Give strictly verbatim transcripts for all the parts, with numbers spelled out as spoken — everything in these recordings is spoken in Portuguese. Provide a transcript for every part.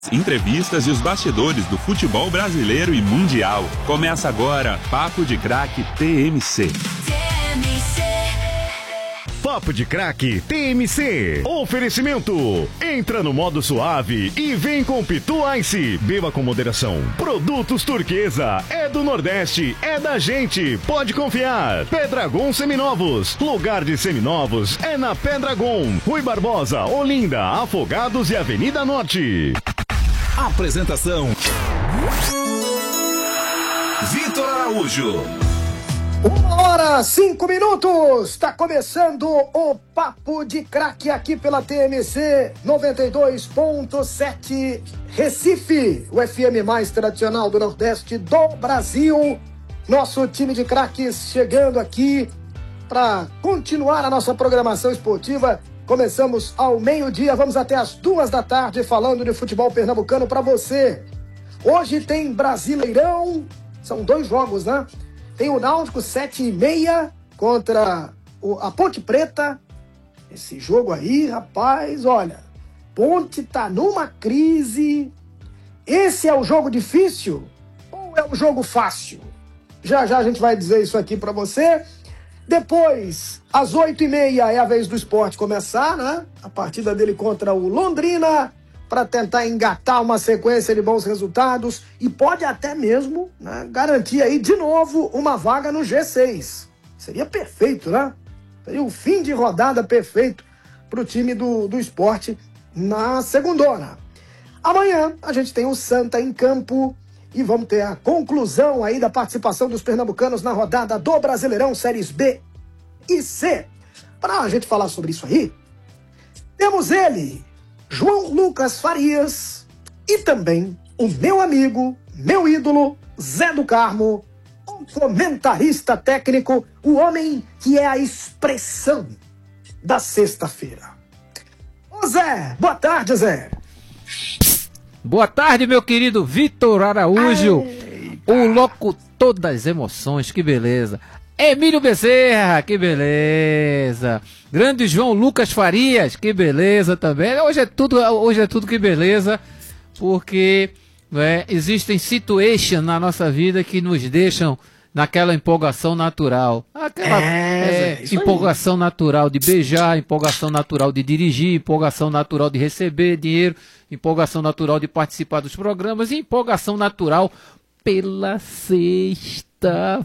Entrevistas e os bastidores do futebol brasileiro e mundial. Começa agora, Papo de Craque T M C. Papo de Craque T M C. Oferecimento. Entra no modo suave e vem com Pitu Ice. Beba com moderação. Produtos Turquesa. É do Nordeste. É da gente. Pode confiar. Pedragon Seminovos. Lugar de seminovos é na Pedragon. Rui Barbosa, Olinda, Afogados e Avenida Norte. Apresentação: Vitor Araújo. Uma hora, cinco minutos, está começando o Papo de Craque aqui pela T M C noventa e dois ponto sete Recife, o F M mais tradicional do Nordeste do Brasil. Nosso time de craques chegando aqui para continuar a nossa programação esportiva. Começamos ao meio-dia, vamos até as duas da tarde falando de futebol pernambucano para você. Hoje tem Brasileirão, são dois jogos, né? Tem o Náutico sete e meia contra o, a Ponte Preta. Esse jogo aí, rapaz, olha, Ponte tá numa crise. Esse é o jogo difícil ou é o jogo fácil? Já já a gente vai dizer isso aqui pra você. Depois, às oito e meia é a vez do Sport começar, né? A partida dele contra o Londrina, para tentar engatar uma sequência de bons resultados e pode até mesmo, né, garantir aí de novo uma vaga no G seis. Seria perfeito, né? Seria o fim de rodada perfeito para o time do, do Sport na segundona. Amanhã a gente tem o Santa em campo e vamos ter a conclusão aí da participação dos pernambucanos na rodada do Brasileirão Séries B e C. Para a gente falar sobre isso aí, temos ele, João Lucas Farias, e também o meu amigo, meu ídolo, Zé do Carmo, o comentarista técnico, o homem que é a expressão da sexta-feira. Ô Zé, boa tarde, Zé. Boa tarde, meu querido Vitor Araújo, Eita. O locutor das emoções, que beleza. Emílio Bezerra, que beleza. Grande João Lucas Farias, que beleza também. Hoje é tudo, hoje é tudo que beleza, porque né, existem situações na nossa vida que nos deixam naquela empolgação natural. Aquela é, é, empolgação aí. natural de beijar, empolgação natural de dirigir, empolgação natural de receber dinheiro, empolgação natural de participar dos programas e empolgação natural pela sexta-feira.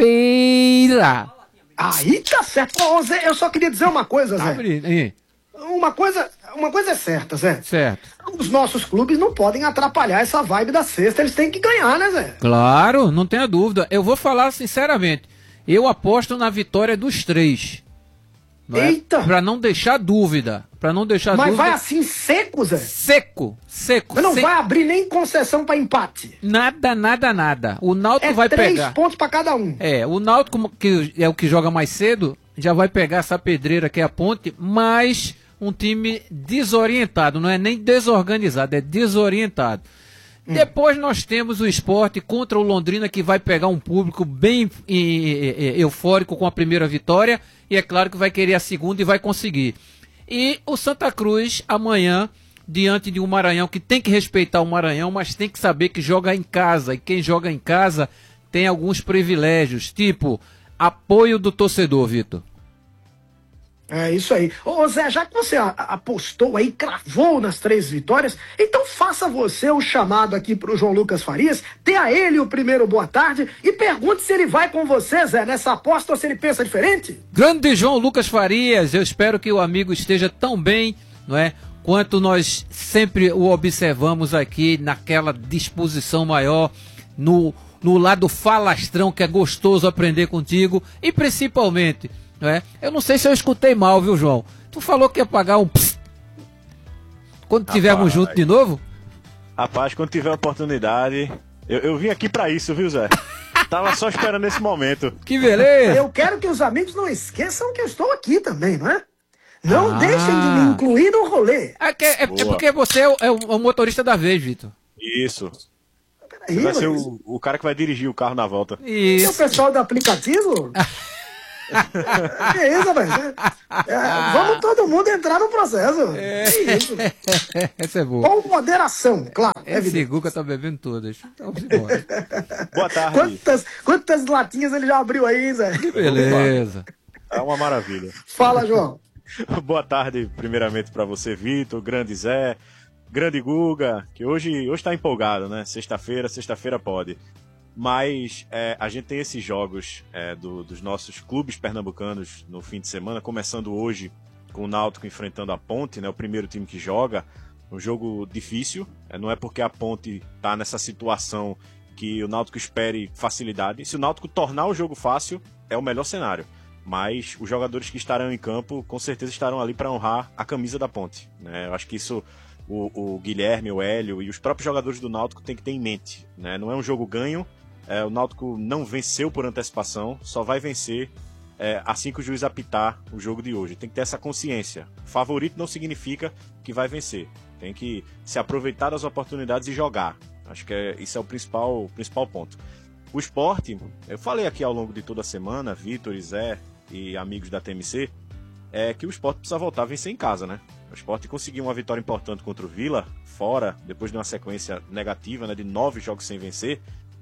Aí tá certo. Ô, Zé, eu só queria dizer uma coisa, Zé. Abre, uma coisa, uma coisa é certa, Zé. Certo. Os nossos clubes não podem atrapalhar essa vibe da sexta, eles têm que ganhar, né, Zé? Claro, não tenha dúvida. Eu vou falar sinceramente, eu aposto na vitória dos três. Não Eita! É? Pra não deixar dúvida. Pra não deixar Mas dúvida. vai assim seco, Zé? Seco, seco. Mas não sem... vai abrir nem concessão pra empate. Nada, nada, nada. O Náutico é vai três pegar. três pontos pra cada um. É, o Náutico, que é o que joga mais cedo, já vai pegar essa pedreira que é a Ponte, mas um time desorientado, não é nem desorganizado, é desorientado. Hum. Depois nós temos o Sport contra o Londrina, que vai pegar um público bem e, e, e, eufórico com a primeira vitória, e é claro que vai querer a segunda e vai conseguir. E o Santa Cruz amanhã, diante de um Maranhão que tem que respeitar o Maranhão, mas tem que saber que joga em casa, e quem joga em casa tem alguns privilégios, tipo apoio do torcedor, Vitor. É isso aí. Ô Zé, já que você apostou aí, cravou nas três vitórias, então faça você o chamado aqui pro João Lucas Farias, dê a ele o primeiro boa tarde e pergunte se ele vai com você, Zé, nessa aposta ou se ele pensa diferente. Grande João Lucas Farias, eu espero que o amigo esteja tão bem, não é, quanto nós sempre o observamos aqui, naquela disposição maior, no, no lado falastrão, que é gostoso aprender contigo, e principalmente... É? Eu não sei se eu escutei mal, viu, João? Tu falou que ia pagar um pss quando tivermos juntos de novo? Rapaz, quando tiver oportunidade, eu, eu vim aqui pra isso, viu, Zé? Tava só esperando esse momento. Que beleza! Eu quero que os amigos não esqueçam que eu estou aqui também, não é? Não ah. deixem de me incluir no rolê. É, que, é, é porque você é o, é o motorista da vez, Vitor. Isso. Peraí, você vai mas... ser o, o cara que vai dirigir o carro na volta. Isso. E o pessoal do aplicativo? Que isso, velho? É, vamos todo mundo entrar no processo. É. Que isso? Essa é boa. Com moderação, claro. É Esse evidente. Guga tá bebendo todas. Então, vamos embora. Boa tarde. Quantas, quantas latinhas ele já abriu aí, Zé? Beleza. É uma maravilha. Fala, João. Boa tarde, primeiramente, para você, Vitor, grande Zé, grande Guga, que hoje hoje tá empolgado, né? Sexta-feira, sexta-feira pode. Mas é, a gente tem esses jogos é, do, dos nossos clubes pernambucanos no fim de semana, começando hoje com o Náutico enfrentando a Ponte, né? O primeiro time que joga. Um jogo difícil, é, não é porque a Ponte tá nessa situação que o Náutico espere facilidade. Se o Náutico tornar o jogo fácil, é o melhor cenário. Mas os jogadores que estarão em campo, com certeza estarão ali para honrar a camisa da Ponte, né? Eu acho que isso o, o Guilherme, o Hélio e os próprios jogadores do Náutico têm que ter em mente, né? Não é um jogo ganho, é, o Náutico não venceu por antecipação, só vai vencer é, assim que o juiz apitar o jogo de hoje. Tem que ter essa consciência. Favorito não significa que vai vencer. Tem que se aproveitar das oportunidades e jogar. Acho que é, isso é o principal, o principal ponto. O Sport, eu falei aqui ao longo de toda a semana, Vitor e Zé e amigos da T M C, é que o Sport precisa voltar a vencer em casa, né? O Sport conseguiu uma vitória importante contra o Vila, fora, depois de uma sequência negativa, né, de nove jogos sem vencer,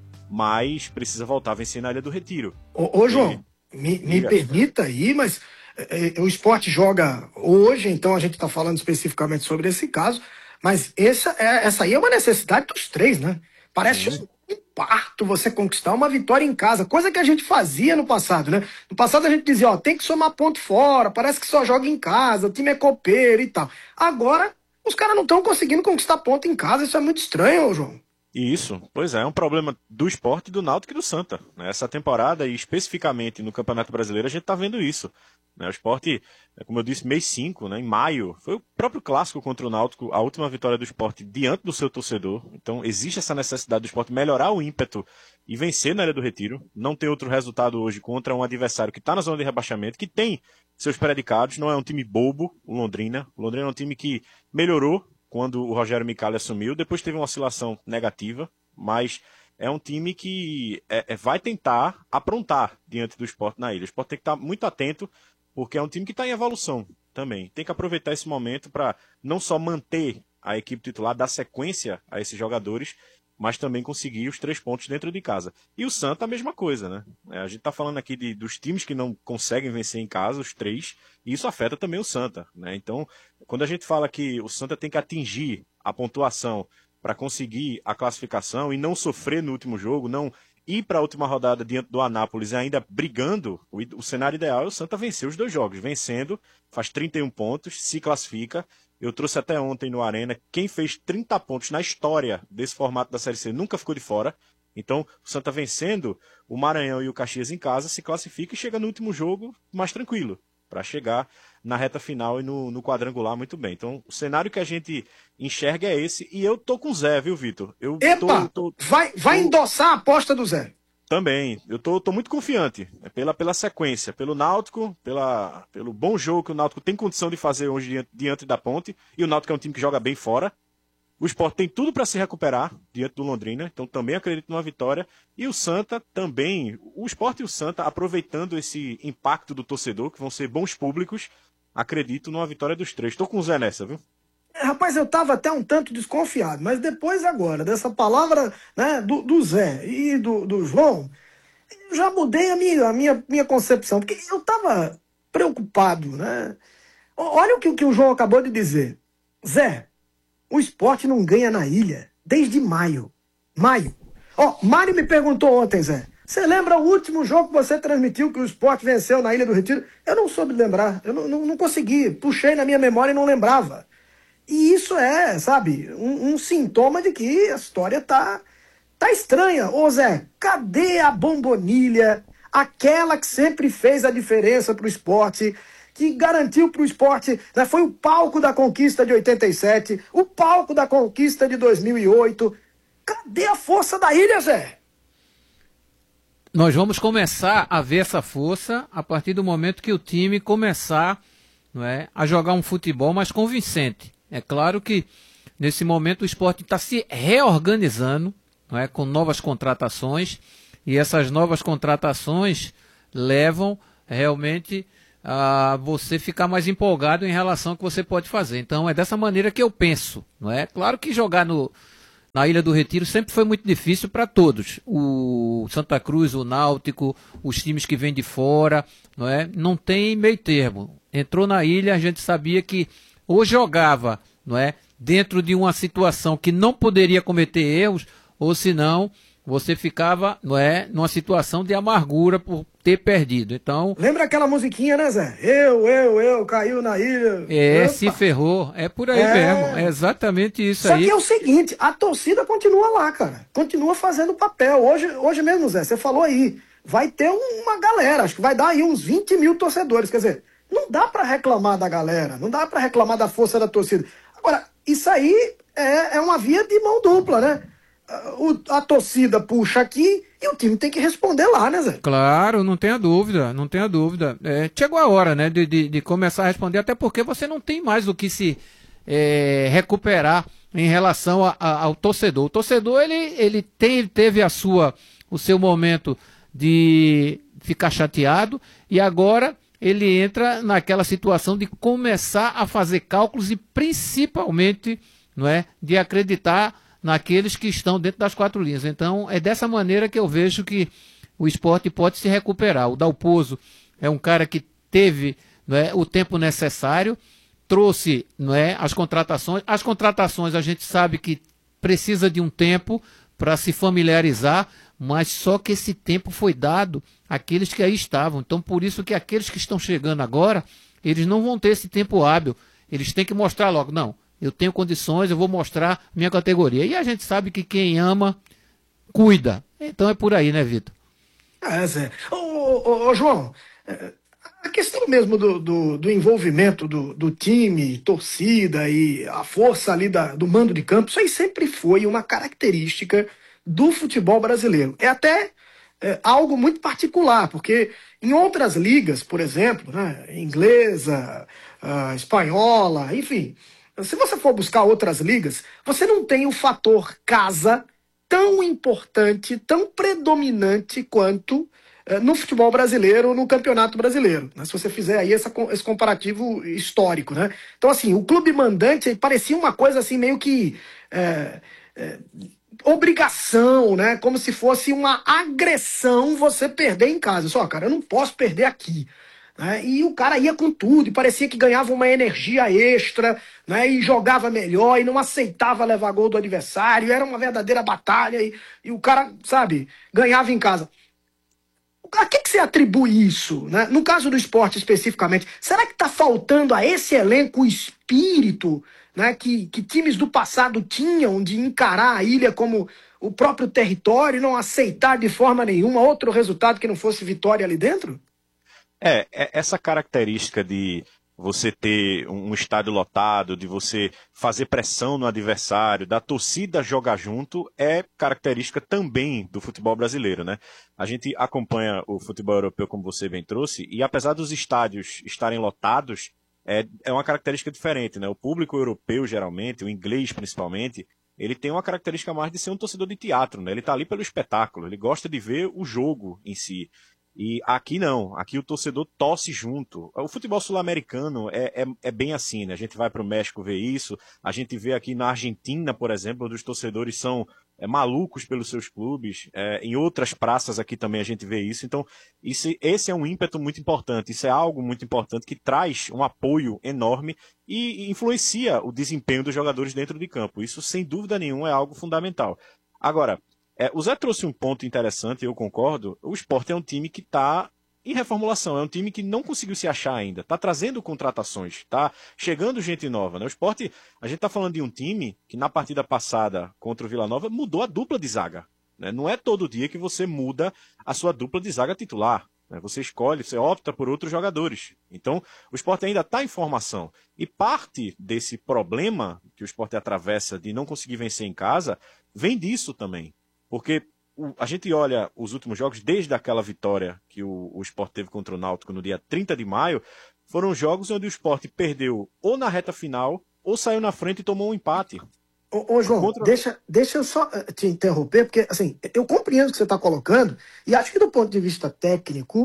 mas precisa voltar a vencer na Ilha do Retiro. Ô, ô João, e... me, me permita aí, mas é, o Sport joga hoje, então a gente está falando especificamente sobre esse caso, mas essa, é, essa aí é uma necessidade dos três, né? Parece um parto você conquistar uma vitória em casa, coisa que a gente fazia no passado, né? No passado a gente dizia, ó, tem que somar ponto fora, parece que só joga em casa, o time é copeiro e tal. Agora, os caras não estão conseguindo conquistar ponto em casa, isso é muito estranho, João. Isso, pois é, é um problema do Sport, do Náutico e do Santa. Essa temporada, e especificamente no Campeonato Brasileiro, a gente está vendo isso. O Sport, como eu disse, mês cinco, né, em maio, foi o próprio clássico contra o Náutico, a última vitória do Sport diante do seu torcedor. Então existe essa necessidade do Sport melhorar o ímpeto e vencer na Ilha do Retiro. Não tem outro resultado hoje contra um adversário que está na zona de rebaixamento, que tem seus predicados, não é um time bobo, o Londrina. O Londrina é um time que melhorou quando o Rogério Micali assumiu, depois teve uma oscilação negativa, mas é um time que é, é, vai tentar aprontar diante do Sport na ilha. O Sport tem que estar muito atento, porque é um time que está em evolução também. Tem que aproveitar esse momento para não só manter a equipe titular, dar sequência a esses jogadores, mas também conseguir os três pontos dentro de casa. E o Santa a mesma coisa, né? A gente está falando aqui de, dos times que não conseguem vencer em casa, os três, e isso afeta também o Santa, né? Então, quando a gente fala que o Santa tem que atingir a pontuação para conseguir a classificação e não sofrer no último jogo, não ir para a última rodada diante do Anápolis e ainda brigando, o, o cenário ideal é o Santa vencer os dois jogos. Vencendo, faz trinta e um pontos, se classifica. Eu trouxe até ontem no Arena, quem fez trinta pontos na história desse formato da Série C nunca ficou de fora. Então, o Santa vencendo, o Maranhão e o Caxias em casa, se classifica e chega no último jogo mais tranquilo, para chegar na reta final e no, no quadrangular muito bem. Então, o cenário que a gente enxerga é esse, e eu tô com o Zé, viu, Vitor? Eu Epa, tô, tô, vai, vai tô... endossar a aposta do Zé. Também, eu tô, tô muito confiante, né, pela, pela sequência, pelo Náutico, pela, pelo bom jogo que o Náutico tem condição de fazer hoje diante, diante da Ponte, e o Náutico é um time que joga bem fora. O Sport tem tudo para se recuperar diante do Londrina, então também acredito numa vitória. E o Santa também, o Sport e o Santa aproveitando esse impacto do torcedor, que vão ser bons públicos, acredito numa vitória dos três. Tô com o Zé nessa, viu? É, rapaz, eu tava até um tanto desconfiado, mas depois agora, dessa palavra, né, do, do Zé e do, do João, eu já mudei a minha, a minha, minha concepção, porque eu tava preocupado, né? Olha o que, o que o João acabou de dizer. Zé, o Sport não ganha na ilha desde maio. Maio. Ó, Mário me perguntou ontem, Zé, você lembra o último jogo que você transmitiu que o Sport venceu na Ilha do Retiro? Eu não soube lembrar, eu não, não, não consegui, puxei na minha memória e não lembrava. E isso é, sabe, um, um sintoma de que a história tá, tá estranha. Ô Zé, cadê a bombonilha, aquela que sempre fez a diferença pro esporte, que garantiu pro esporte, né, foi o palco da conquista de oitenta e sete, o palco da conquista de dois mil e oito. Cadê a força da ilha, Zé? Nós vamos começar a ver essa força a partir do momento que o time começar, não é, a jogar um futebol mais convincente. É claro que nesse momento o Sport está se reorganizando, não é, com novas contratações, e essas novas contratações levam realmente a você ficar mais empolgado em relação ao que você pode fazer. Então é dessa maneira que eu penso, não é? Claro que jogar no, na Ilha do Retiro sempre foi muito difícil para todos. O Santa Cruz, o Náutico, os times que vêm de fora, não é? Não tem meio termo. Entrou na ilha, a gente sabia que ou jogava, não é? Dentro de uma situação que não poderia cometer erros, ou senão você ficava, não é, numa situação de amargura por ter perdido. Então, lembra aquela musiquinha, né, Zé? Eu, eu, eu, caiu na ilha. É, Opa. Se ferrou. É por aí É. mesmo. É exatamente isso Só aí. que é o seguinte, a torcida continua lá, cara. Continua fazendo papel. Hoje, hoje mesmo, Zé, você falou aí, vai ter uma galera, acho que vai dar aí uns vinte mil torcedores. Quer dizer, não dá pra reclamar da galera, não dá pra reclamar da força da torcida. Agora, isso aí é, é uma via de mão dupla, né? O, a torcida puxa aqui e o time tem que responder lá, né, Zé? Claro, não tenha dúvida, não tenha dúvida. É, chegou a hora, né, de, de, de começar a responder, até porque você não tem mais o que se é, recuperar em relação a, a, ao torcedor. O torcedor, ele, ele tem, teve a sua, o seu momento de ficar chateado e agora ele entra naquela situação de começar a fazer cálculos e principalmente, não é, de acreditar naqueles que estão dentro das quatro linhas. Então, é dessa maneira que eu vejo que o esporte pode se recuperar. O Dalpozo é um cara que teve, não é, o tempo necessário, trouxe, não é, as contratações. As contratações a gente sabe que precisa de um tempo para se familiarizar, mas só que esse tempo foi dado àqueles que aí estavam. Então, por isso que aqueles que estão chegando agora, eles não vão ter esse tempo hábil. Eles têm que mostrar logo, não, eu tenho condições, eu vou mostrar minha categoria. E a gente sabe que quem ama, cuida. Então é por aí, né, Vitor? É, Zé. Ô, ô, ô, João, a questão mesmo do, do, do envolvimento do, do time, torcida e a força ali da, do mando de campo, isso aí sempre foi uma característica do futebol brasileiro. É até é, algo muito particular, porque em outras ligas, por exemplo, né, inglesa, uh, espanhola, enfim, se você for buscar outras ligas, você não tem o fator casa tão importante, tão predominante quanto uh, no futebol brasileiro, no campeonato brasileiro, né? Se você fizer aí essa, esse comparativo histórico, né? Então, assim, o clube mandante parecia uma coisa assim meio que é, é, obrigação, né? Como se fosse uma agressão você perder em casa. Só, cara, eu não posso perder aqui. Né? E o cara ia com tudo, e parecia que ganhava uma energia extra, né? E jogava melhor, e não aceitava levar gol do adversário, era uma verdadeira batalha, e, e o cara, sabe, ganhava em casa. A que, que você atribui isso? Né? No caso do esporte especificamente, será que está faltando a esse elenco o espírito, né, que, que times do passado tinham de encarar a ilha como o próprio território e não aceitar de forma nenhuma outro resultado que não fosse vitória ali dentro? É, essa característica de você ter um estádio lotado, de você fazer pressão no adversário, da torcida jogar junto, é característica também do futebol brasileiro, né? A gente acompanha o futebol europeu, como você bem trouxe, e apesar dos estádios estarem lotados, é, é uma característica diferente, né? O público europeu, geralmente, o inglês principalmente, ele tem uma característica mais de ser um torcedor de teatro, né? Ele está ali pelo espetáculo, ele gosta de ver o jogo em si. E aqui não, aqui o torcedor torce junto. O futebol sul-americano é, é, é bem assim, né? A gente vai para o México ver isso, a gente vê aqui na Argentina, por exemplo, onde os torcedores são é, malucos pelos seus clubes, é, em outras praças aqui também a gente vê isso. Então, isso, esse é um ímpeto muito importante, isso é algo muito importante que traz um apoio enorme e influencia o desempenho dos jogadores dentro de campo. Isso, sem dúvida nenhuma, é algo fundamental. Agora, É, o Zé trouxe um ponto interessante, eu concordo. O Sport é um time que está em reformulação, é um time que não conseguiu se achar ainda, está trazendo contratações, está chegando gente nova. Né? O Sport, a gente está falando de um time que na partida passada contra o Vila Nova mudou a dupla de zaga. Né? Não é todo dia que você muda a sua dupla de zaga titular. Né? Você escolhe, você opta por outros jogadores. Então, o Sport ainda está em formação. E parte desse problema que o Sport atravessa de não conseguir vencer em casa, vem disso também. Porque o, a gente olha os últimos jogos, desde aquela vitória que o, o Sport teve contra o Náutico no dia trinta de maio, foram jogos onde o Sport perdeu ou na reta final, ou saiu na frente e tomou um empate. Ô, ô João, contra... deixa, deixa eu só te interromper, porque assim, eu compreendo o que você está colocando, e acho que do ponto de vista técnico,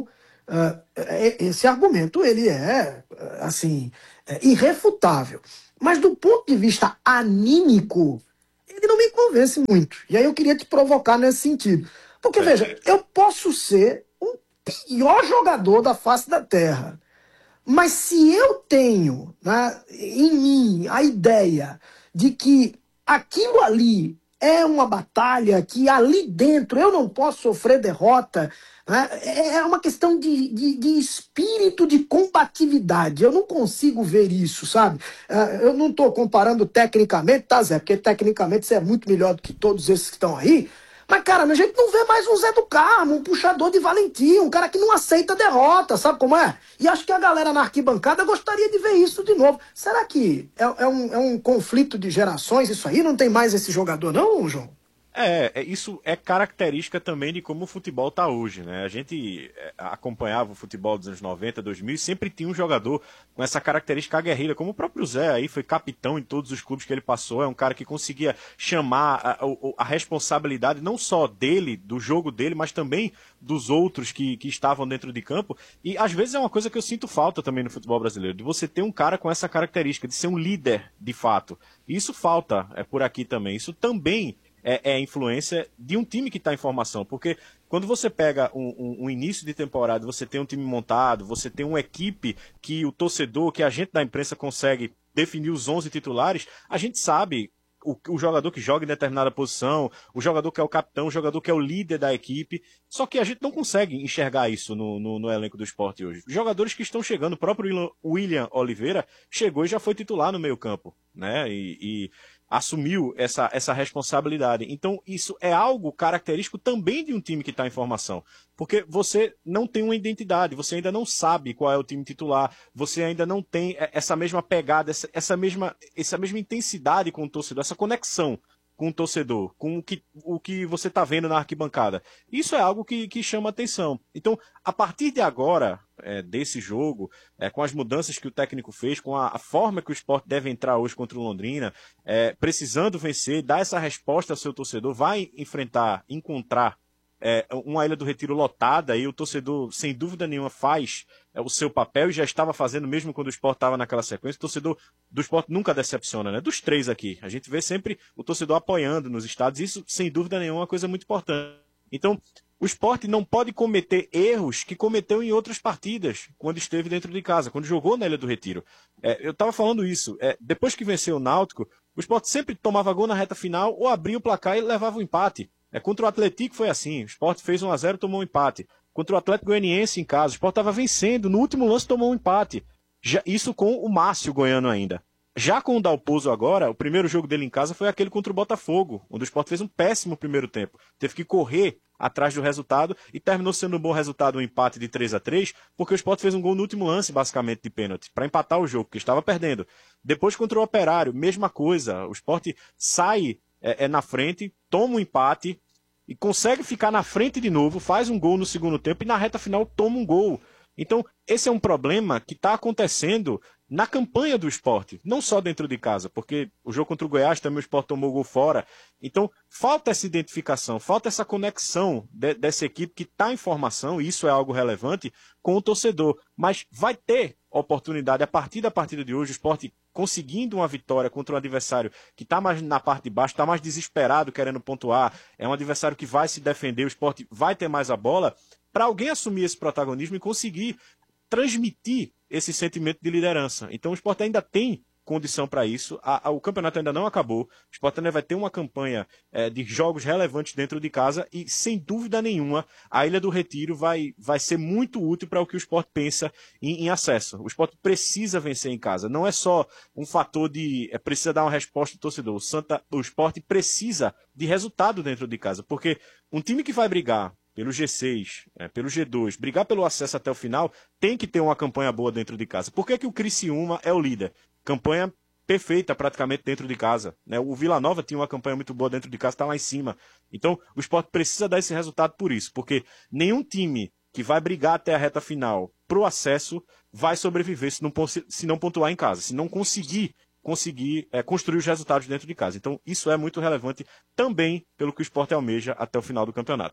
uh, esse argumento ele é, assim, é irrefutável. Mas do ponto de vista anímico, ele não me convence muito. E aí eu queria te provocar nesse sentido. Porque, veja, eu posso ser o pior jogador da face da Terra. Mas se eu tenho, né, em mim a ideia de que aquilo ali é uma batalha, que ali dentro eu não posso sofrer derrota, né, é uma questão de, de, de espírito de combatividade. Eu não consigo ver isso, sabe? Eu não estou comparando tecnicamente, tá, Zé? Porque tecnicamente você é muito melhor do que todos esses que estão aí. Mas, cara, a gente não vê mais um Zé do Carmo, um puxador de valentia, um cara que não aceita derrota, sabe como é? E acho que a galera na arquibancada gostaria de ver isso de novo. Será que é, é, um, é um conflito de gerações isso aí? Não tem mais esse jogador não, João? É, é, isso é característica também de como o futebol está hoje, né? A gente é, acompanhava o futebol dos anos noventa, dois mil e sempre tinha um jogador com essa característica aguerrida, como o próprio Zé aí, foi capitão em todos os clubes que ele passou, é um cara que conseguia chamar a, a, a responsabilidade não só dele, do jogo dele, mas também dos outros que, que estavam dentro de campo, e às vezes é uma coisa que eu sinto falta também no futebol brasileiro, de você ter um cara com essa característica, de ser um líder de fato. E isso falta é, por aqui também, isso também É, é a influência de um time que está em formação, porque quando você pega um, um, um início de temporada, você tem um time montado, você tem uma equipe que o torcedor, que a gente da imprensa consegue definir os onze titulares, a gente sabe o, o jogador que joga em determinada posição, o jogador que é o capitão, o jogador que é o líder da equipe, só que a gente não consegue enxergar isso no, no, no elenco do Sport hoje. Os jogadores que estão chegando, o próprio William Oliveira chegou e já foi titular no meio campo, né, e... e assumiu essa, essa responsabilidade. Então, isso é algo característico também de um time que está em formação. Porque você não tem uma identidade, você ainda não sabe qual é o time titular, você ainda não tem essa mesma pegada, essa, essa, mesma, essa mesma intensidade com o torcedor, essa conexão com o torcedor, com o que, o que você está vendo na arquibancada. Isso é algo que, que chama atenção. Então, a partir de agora, é, desse jogo, é, com as mudanças que o técnico fez, com a, a forma que o Sport deve entrar hoje contra o Londrina, é, precisando vencer, dar essa resposta ao seu torcedor, vai enfrentar, encontrar é, uma Ilha do Retiro lotada, e o torcedor, sem dúvida nenhuma, faz é, o seu papel, e já estava fazendo mesmo quando o Sport estava naquela sequência. O torcedor do Sport nunca decepciona, né? Dos três aqui, a gente vê sempre o torcedor apoiando nos estádios, isso, sem dúvida nenhuma, é uma coisa muito importante. Então, o Sport não pode cometer erros que cometeu em outras partidas, quando esteve dentro de casa, quando jogou na Ilha do Retiro. É, eu estava falando isso, é, depois que venceu o Náutico, o Sport sempre tomava gol na reta final, ou abria o placar e levava o empate. É, contra o Atlético foi assim, o Sport fez um a zero, tomou um empate. Contra o Atlético Goianiense em casa, o Sport estava vencendo, no último lance tomou um empate. Já, isso com o Márcio Goiano ainda. Já com o Dalpozo agora, o primeiro jogo dele em casa foi aquele contra o Botafogo, onde o Sport fez um péssimo primeiro tempo. Teve que correr atrás do resultado e terminou sendo um bom resultado, um empate de três a três, porque o Sport fez um gol no último lance, basicamente, de pênalti, para empatar o jogo, porque estava perdendo. Depois contra o Operário, mesma coisa, o Sport sai é, é, na frente, toma um empate e consegue ficar na frente de novo, faz um gol no segundo tempo e na reta final toma um gol. Então, esse é um problema que está acontecendo na campanha do Sport, não só dentro de casa, porque o jogo contra o Goiás também o Sport tomou gol fora. Então, falta essa identificação, falta essa conexão de, dessa equipe que está em formação, e isso é algo relevante, com o torcedor. Mas vai ter oportunidade, a partir da partida de hoje, o Sport conseguindo uma vitória contra um adversário que está mais na parte de baixo, está mais desesperado querendo pontuar, é um adversário que vai se defender, o Sport vai ter mais a bola, para alguém assumir esse protagonismo e conseguir transmitir esse sentimento de liderança. Então o Sport ainda tem condição para isso, a, a, o campeonato ainda não acabou, o Sport ainda vai ter uma campanha é, de jogos relevantes dentro de casa e, sem dúvida nenhuma, a Ilha do Retiro vai, vai ser muito útil para o que o Sport pensa em, em acesso. O Sport precisa vencer em casa, não é só um fator de é, precisa dar uma resposta ao torcedor, o, Santa, o Sport precisa de resultado dentro de casa, porque um time que vai brigar pelo G seis, é, pelo G dois, brigar pelo acesso até o final, tem que ter uma campanha boa dentro de casa. Por que que o Criciúma é o líder? Campanha perfeita praticamente dentro de casa, né? O Vila Nova tinha uma campanha muito boa dentro de casa, está lá em cima. Então o Sport precisa dar esse resultado por isso, porque nenhum time que vai brigar até a reta final pro acesso vai sobreviver se não, se não pontuar em casa, se não conseguir conseguir é, construir os resultados dentro de casa. Então isso é muito relevante também pelo que o Sport almeja até o final do campeonato.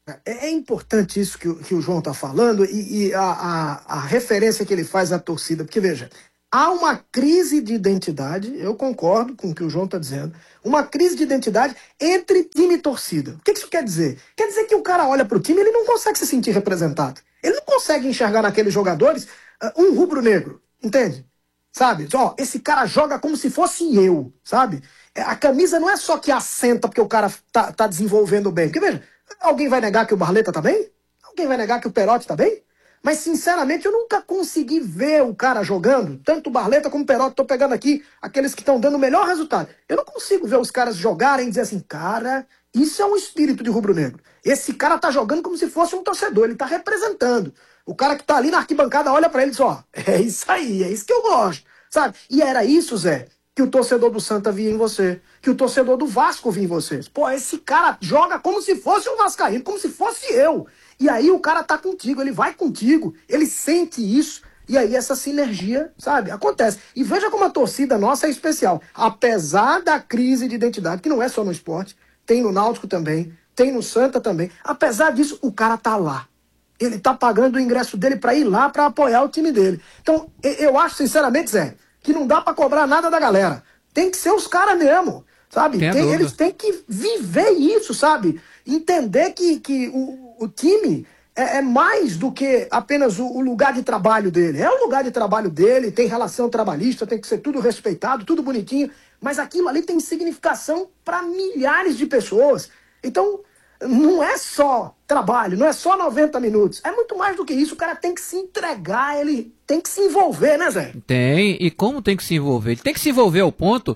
É, é importante isso que, o- que o João está falando e, e a, a, a referência que ele faz à torcida, porque veja, há uma crise de identidade, eu concordo com o que o João está dizendo, uma crise de identidade entre time e torcida. O que isso quer dizer? Quer dizer que o cara olha para o time e ele não consegue se sentir representado. Ele não consegue enxergar naqueles jogadores uh, um rubro-negro, entende? Sabe? Ó, esse cara joga como se fosse eu, sabe? É, a camisa não é só que assenta porque o cara tá, tá desenvolvendo bem. Porque veja, alguém vai negar que o Barleta tá bem? Alguém vai negar que o Perotti tá bem? Mas, sinceramente, eu nunca consegui ver o cara jogando, tanto o Barleta como o Perotti. Tô pegando aqui aqueles que estão dando o melhor resultado. Eu não consigo ver os caras jogarem e dizer assim, cara, isso é um espírito de rubro-negro. Esse cara tá jogando como se fosse um torcedor, ele tá representando. O cara que tá ali na arquibancada olha pra ele e diz, ó, é isso aí, é isso que eu gosto, sabe? E era isso, Zé, que o torcedor do Santa via em você, que o torcedor do Vasco via em você. Pô, esse cara joga como se fosse um vascaíno, como se fosse eu. E aí o cara tá contigo, ele vai contigo, ele sente isso, e aí essa sinergia, sabe, acontece. E veja como a torcida nossa é especial. Apesar da crise de identidade, que não é só no esporte, tem no Náutico também, tem no Santa também. Apesar disso, o cara tá lá. Ele tá pagando o ingresso dele para ir lá para apoiar o time dele. Então, eu acho, sinceramente, Zé, que não dá para cobrar nada da galera. Tem que ser os caras mesmo, sabe? Tem, eles têm que viver isso, sabe? Entender que, que o, o time é, é mais do que apenas o, o lugar de trabalho dele. É o lugar de trabalho dele, tem relação trabalhista, tem que ser tudo respeitado, tudo bonitinho. Mas aquilo ali tem significação para milhares de pessoas. Então, não é só trabalho, não é só noventa minutos. É muito mais do que isso. O cara tem que se entregar, ele tem que se envolver, né, Zé? Tem, e como tem que se envolver? Ele tem que se envolver ao ponto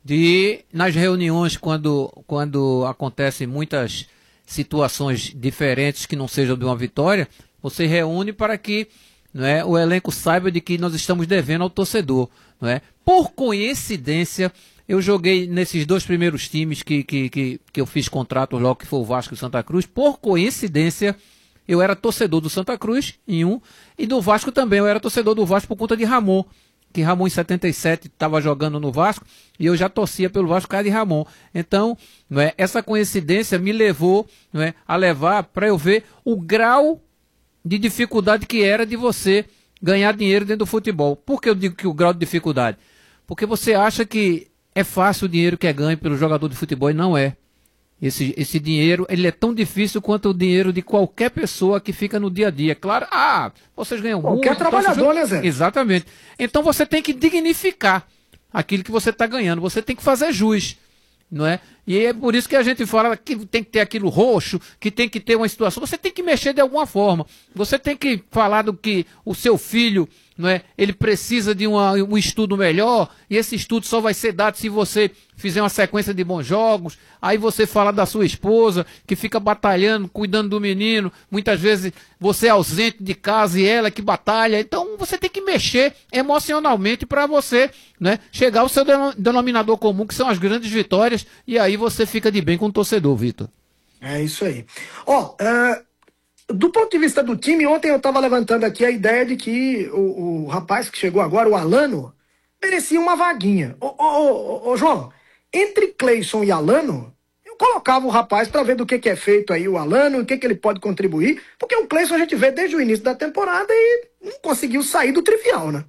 de, nas reuniões, quando, quando acontecem muitas situações diferentes que não sejam de uma vitória, você reúne para que, não é, o elenco saiba de que nós estamos devendo ao torcedor. Não é? Por coincidência, eu joguei nesses dois primeiros times que, que, que, que eu fiz contrato logo, que foi o Vasco e o Santa Cruz. Por coincidência, eu era torcedor do Santa Cruz em um, e do Vasco também. Eu era torcedor do Vasco por conta de Ramon, que Ramon em setenta e sete estava jogando no Vasco, e eu já torcia pelo Vasco por causa de Ramon. Então, não é, essa coincidência me levou, não é, a levar para eu ver o grau de dificuldade que era de você ganhar dinheiro dentro do futebol. Por que eu digo que o grau de dificuldade? Porque você acha que é fácil o dinheiro que é ganho pelo jogador de futebol, e não é. Esse, esse dinheiro, ele é tão difícil quanto o dinheiro de qualquer pessoa que fica no dia a dia. Claro, ah, vocês ganham muito. Qualquer trabalhador, né, Zé? Exatamente. Então você tem que dignificar aquilo que você está ganhando. Você tem que fazer jus, não é? E é por isso que a gente fala que tem que ter aquilo roxo, que tem que ter uma situação. Você tem que mexer de alguma forma. Você tem que falar do que o seu filho, não é? Ele precisa de uma, um estudo melhor, e esse estudo só vai ser dado se você fizer uma sequência de bons jogos. Aí você fala da sua esposa, que fica batalhando, cuidando do menino, muitas vezes você é ausente de casa e ela que batalha. Então você tem que mexer emocionalmente para você, né, chegar ao seu denominador comum, que são as grandes vitórias, e aí você fica de bem com o torcedor, Vitor. É isso aí. Ó, uh... do ponto de vista do time, ontem eu estava levantando aqui a ideia de que o, o rapaz que chegou agora, o Alano, merecia uma vaguinha. Ô, ô, ô, ô João, entre Cleison e Alano, eu colocava o rapaz para ver do que, que é feito aí o Alano, o que, que ele pode contribuir, porque o Cleison a gente vê desde o início da temporada e não conseguiu sair do trivial, né?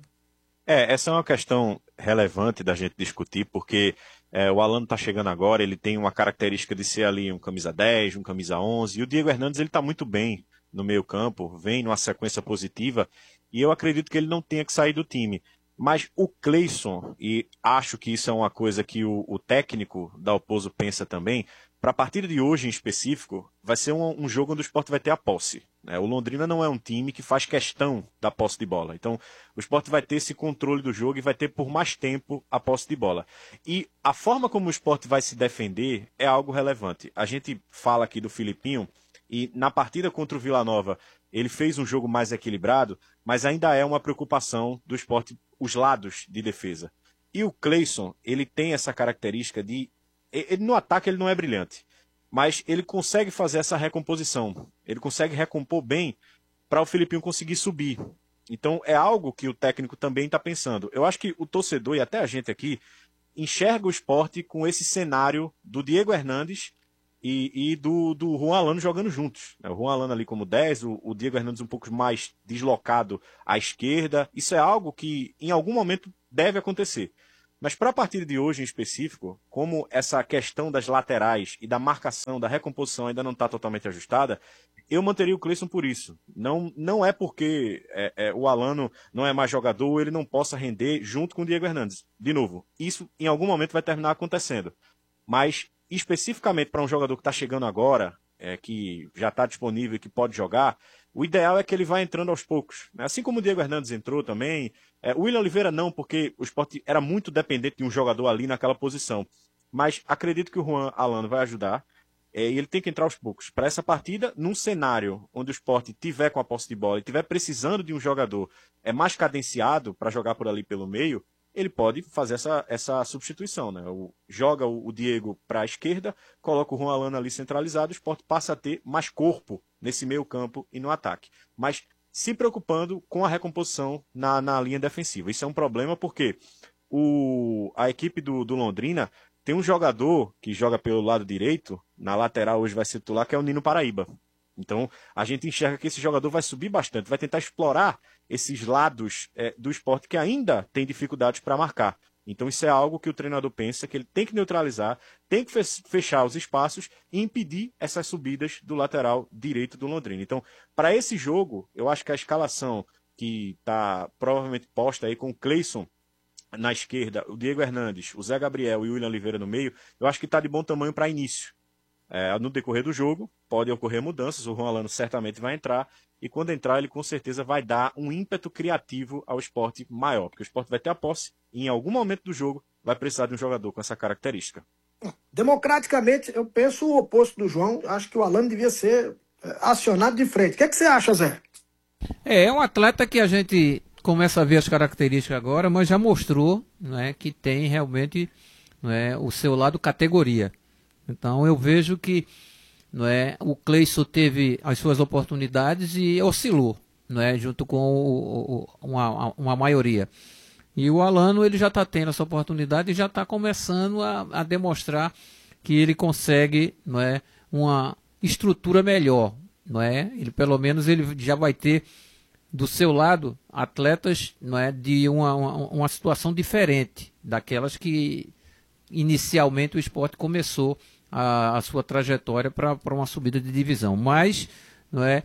É, essa é uma questão relevante da gente discutir, porque é, o Alano está chegando agora, ele tem uma característica de ser ali um camisa dez, um camisa onze, e o Diego Hernandes ele está muito bem no meio campo, vem numa sequência positiva, e eu acredito que ele não tenha que sair do time. Mas o Cleison, e acho que isso é uma coisa que o, o técnico da Oposo pensa também, para a partida de hoje em específico, vai ser um, um jogo onde o Sport vai ter a posse. Né? O Londrina não é um time que faz questão da posse de bola. Então, o Sport vai ter esse controle do jogo e vai ter por mais tempo a posse de bola. E a forma como o Sport vai se defender é algo relevante. A gente fala aqui do Filipinho, e na partida contra o Vila Nova, ele fez um jogo mais equilibrado, mas ainda é uma preocupação do Sport os lados de defesa. E o Cleison, ele tem essa característica de... Ele, no ataque ele não é brilhante, mas ele consegue fazer essa recomposição. Ele consegue recompor bem para o Filipinho conseguir subir. Então é algo que o técnico também está pensando. Eu acho que o torcedor, e até a gente aqui, enxerga o Sport com esse cenário do Diego Hernandes e, e do, do Juan Alano jogando juntos. O Juan Alano ali como dez, o, o Diego Hernandes um pouco mais deslocado à esquerda. Isso é algo que em algum momento deve acontecer. Mas para a partida de hoje em específico, como essa questão das laterais e da marcação, da recomposição ainda não está totalmente ajustada, eu manteria o Cleison por isso. Não, não é porque é, é, o Alano não é mais jogador, ele não possa render junto com o Diego Hernandes. De novo, isso em algum momento vai terminar acontecendo. Mas especificamente para um jogador que está chegando agora, é, que já está disponível e que pode jogar, o ideal é que ele vá entrando aos poucos. Assim como o Diego Hernandes entrou também, é, o William Oliveira não, porque o Sport era muito dependente de um jogador ali naquela posição. Mas acredito que o Juan Alano vai ajudar, é, e ele tem que entrar aos poucos. Para essa partida, num cenário onde o Sport tiver com a posse de bola e tiver precisando de um jogador é, mais cadenciado para jogar por ali pelo meio, ele pode fazer essa, essa substituição, né? O, joga o, o Diego para a esquerda, coloca o Juan Alano ali centralizado, o Sport passa a ter mais corpo nesse meio campo e no ataque. Mas se preocupando com a recomposição na, na linha defensiva. Isso é um problema porque o, a equipe do, do Londrina tem um jogador que joga pelo lado direito, na lateral hoje vai ser titular, que é o Nino Paraíba. Então, a gente enxerga que esse jogador vai subir bastante, vai tentar explorar esses lados é, do Sport que ainda tem dificuldades para marcar. Então, isso é algo que o treinador pensa, que ele tem que neutralizar, tem que fechar os espaços e impedir essas subidas do lateral direito do Londrina. Então, para esse jogo, eu acho que a escalação que está provavelmente posta aí com o Cleison na esquerda, o Diego Hernandes, o Zé Gabriel e o William Oliveira no meio, eu acho que está de bom tamanho para início. É, no decorrer do jogo, podem ocorrer mudanças, o Juan Alano certamente vai entrar, e quando entrar, ele com certeza vai dar um ímpeto criativo ao Sport maior, porque o Sport vai ter a posse e em algum momento do jogo vai precisar de um jogador com essa característica. Democraticamente, eu penso o oposto do João, acho que o Alano devia ser acionado de frente. O que é que você acha, Zé? É, é um atleta que a gente começa a ver as características agora, mas já mostrou, né, que tem realmente, né, o seu lado categoria. Então eu vejo que, não é, o Cleison teve as suas oportunidades e oscilou, não é, junto com o, o, uma, uma maioria. E o Alano ele já está tendo essa oportunidade e já está começando a, a demonstrar que ele consegue, não é, uma estrutura melhor. Não é? Ele, pelo menos ele já vai ter do seu lado atletas, não é, de uma, uma, uma situação diferente daquelas que inicialmente o Sport começou a, a sua trajetória para uma subida de divisão. Mas, não é,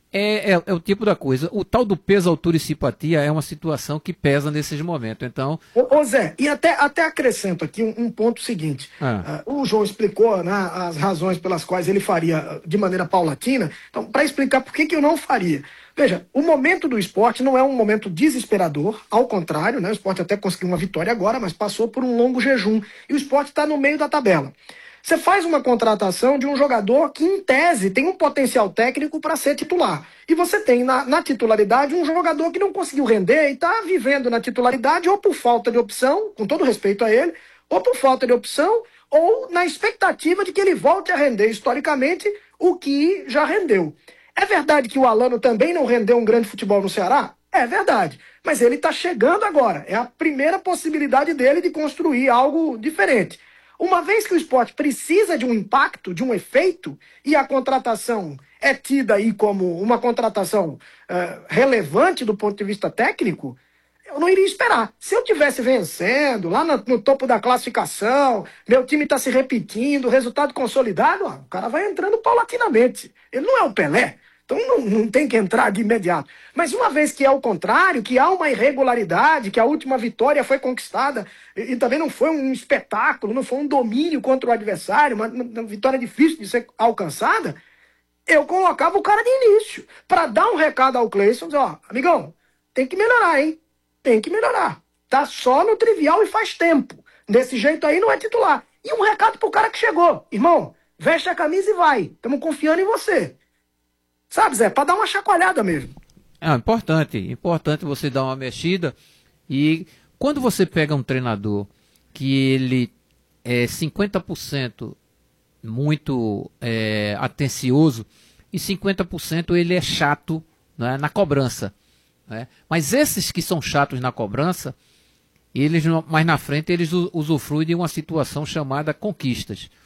é, é, é o tipo da coisa. O tal do peso, altura e simpatia é uma situação que pesa nesses momentos. Então, ô, ô Zé, e até, até acrescento aqui um, um ponto seguinte. Ah. Uh, o João explicou, né, as razões pelas quais ele faria de maneira paulatina. Então, para explicar por que, que eu não faria. Veja, o momento do Sport não é um momento desesperador, ao contrário, né, o Sport até conseguiu uma vitória agora, mas passou por um longo jejum. E o Sport está no meio da tabela. Você faz uma contratação de um jogador que, em tese, tem um potencial técnico para ser titular. E você tem na, na titularidade um jogador que não conseguiu render e está vivendo na titularidade ou por falta de opção, com todo respeito a ele, ou por falta de opção, ou na expectativa de que ele volte a render historicamente o que já rendeu. É verdade que o Alano também não rendeu um grande futebol no Ceará? É verdade. Mas ele está chegando agora. É a primeira possibilidade dele de construir algo diferente. Uma vez que o Sport precisa de um impacto, de um efeito, e a contratação é tida aí como uma contratação uh, relevante do ponto de vista técnico, eu não iria esperar. Se eu tivesse vencendo, lá no, no topo da classificação, meu time está se repetindo, resultado consolidado, ó, o cara vai entrando paulatinamente. Ele não é o Pelé. Então não, não tem que entrar de imediato. Mas uma vez que é o contrário, que há uma irregularidade, que a última vitória foi conquistada, e, e também não foi um espetáculo, não foi um domínio contra o adversário, uma, uma vitória difícil de ser alcançada, eu colocava o cara de início, para dar um recado ao Cleison, dizer, ó, amigão, tem que melhorar, hein? Tem que melhorar. Tá só no trivial e faz tempo. Desse jeito aí não é titular. E um recado pro cara que chegou. Irmão, veste a camisa e vai. Estamos confiando em você. Sabe, Zé, para dar uma chacoalhada mesmo. É importante, importante você dar uma mexida. E quando você pega um treinador que ele é cinquenta por cento muito é, atencioso e cinquenta por cento ele é chato, né, na cobrança. Né? Mas esses que são chatos na cobrança, eles mais na frente eles usufruem de uma situação chamada conquistas.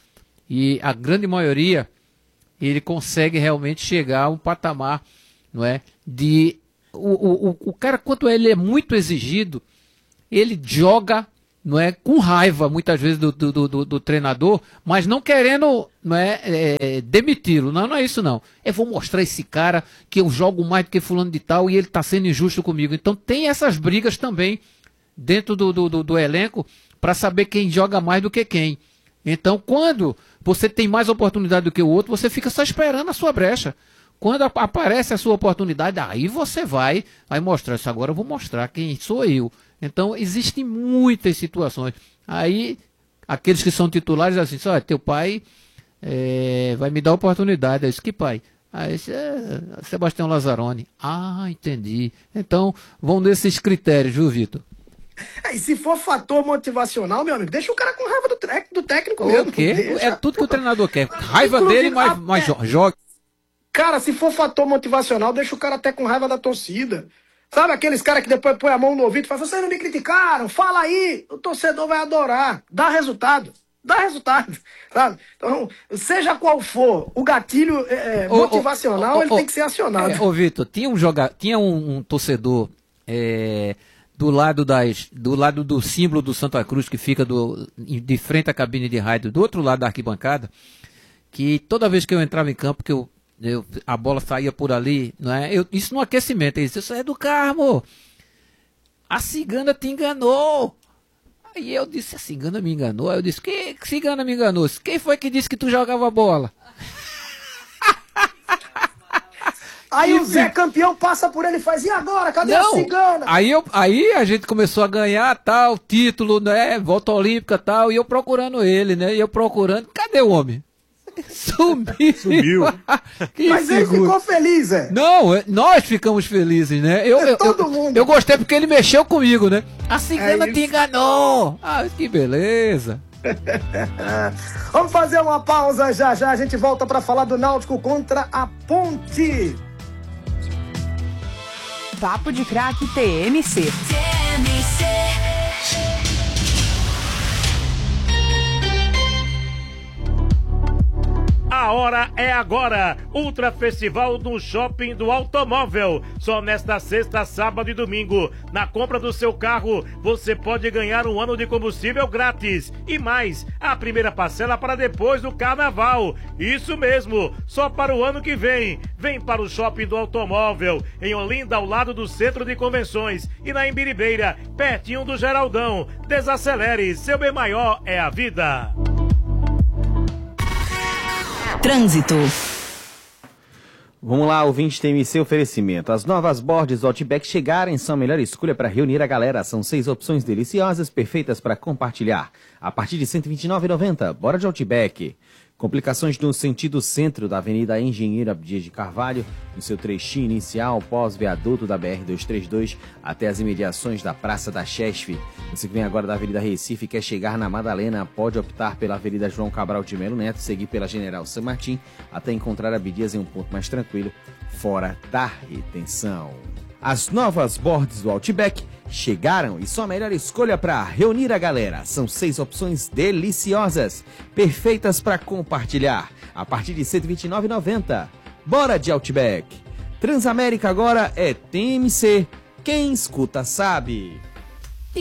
E a grande maioria, ele consegue realmente chegar a um patamar, não é? De o, o, o cara, quando ele é muito exigido, ele joga, não é, com raiva muitas vezes do, do, do, do treinador, mas não querendo, não é, é demiti-lo. Não, não é isso não. Eu vou mostrar esse cara que eu jogo mais do que fulano de tal e ele está sendo injusto comigo. Então tem essas brigas também dentro do, do, do, do elenco para saber quem joga mais do que quem. Então quando você tem mais oportunidade do que o outro, você fica só esperando a sua brecha. Quando aparece a sua oportunidade, aí você vai, vai mostrar isso. Agora eu vou mostrar quem sou eu. Então, existem muitas situações. Aí, aqueles que são titulares, assim, só, teu pai é, vai me dar oportunidade. Eu disse, que pai? Aí, esse é Sebastião Lazzaroni. Ah, entendi. Então, vão nesses critérios, viu, Vitor? É, e se for fator motivacional, meu amigo, deixa o cara com raiva do, do técnico o mesmo. Quê? Deixa. É tudo que o treinador quer. Raiva dele, mas, mas joga. Cara, se for fator motivacional, deixa o cara até com raiva da torcida. Sabe aqueles caras que depois põe a mão no ouvido e fala, vocês não me criticaram, fala aí, o torcedor vai adorar, dá resultado, dá resultado, sabe? Então, seja qual for o gatilho é, ô, motivacional, ô, ô, ele ô, tem que ser acionado. É, ô, Vitor, tinha um, joga... tinha um, um torcedor é, do, lado das, do lado do símbolo do Santa Cruz, que fica do, de frente à cabine de rádio, do outro lado da arquibancada, que toda vez que eu entrava em campo, que eu Eu, a bola saía por ali, não é? Eu, isso no aquecimento, ele disse, isso é do Carmo, a cigana te enganou. Aí eu disse, a cigana me enganou? Aí eu disse, que, que cigana me enganou? Quem foi que disse que tu jogava bola? Aí e o Zé Campeão passa por ele e faz, e agora? Cadê não, a cigana? Aí, eu, aí a gente começou a ganhar tal, título, né? Volta olímpica tal, e eu procurando ele, né? E eu procurando, cadê o homem? Sumiu. Sumiu. Mas figura. Ele ficou feliz, é? Não, nós ficamos felizes, né? Eu, é eu, todo eu, mundo. Eu gostei porque ele mexeu comigo, né? A cigana é te enganou. Ah, que beleza. Vamos fazer uma pausa já já. A gente volta para falar do Náutico contra a Ponte. Papo de Craque T M C. T M C. A hora é agora. Ultra Festival do Shopping do Automóvel. Só nesta sexta, sábado e domingo. Na compra do seu carro, você pode ganhar um ano de combustível grátis. E mais, a primeira parcela para depois do carnaval. Isso mesmo, só para o ano que vem. Vem para o Shopping do Automóvel, em Olinda, ao lado do Centro de Convenções. E na Imbiribeira, pertinho do Geraldão. Desacelere, seu bem maior é a vida. Trânsito. Vamos lá, ouvinte T M C oferecimento. As novas bordes do Outback chegaram e são a melhor escolha para reunir a galera. São seis opções deliciosas, perfeitas para compartilhar. A partir de cento e vinte e nove reais e noventa centavos. Bora de Outback. Complicações no sentido centro da Avenida Engenheiro Abdias de Carvalho, no seu trechinho inicial, pós-viaduto da B R duzentos e trinta e dois, até as imediações da Praça da Chesf. Você que vem agora da Avenida Recife e quer chegar na Madalena, pode optar pela Avenida João Cabral de Melo Neto, seguir pela General San Martin, até encontrar Abdias em um ponto mais tranquilo, fora da retenção. As novas bordes do Outback chegaram e sua melhor escolha para reunir a galera. São seis opções deliciosas, perfeitas para compartilhar, a partir de cento e vinte e nove reais e noventa centavos. Bora de Outback. Transamérica agora é T M C. Quem escuta sabe.